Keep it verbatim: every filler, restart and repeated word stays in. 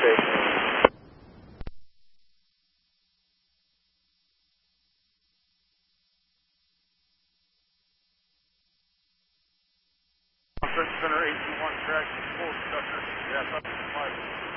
station. Center eight two one, track full structure. Yes, up to five.